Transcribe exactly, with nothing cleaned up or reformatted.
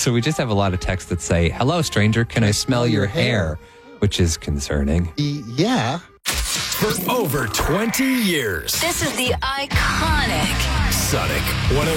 So we just have a lot of texts that say, hello, stranger, can I smell your hair? Which is concerning. E- yeah. For over twenty years. This is the iconic Sonic one oh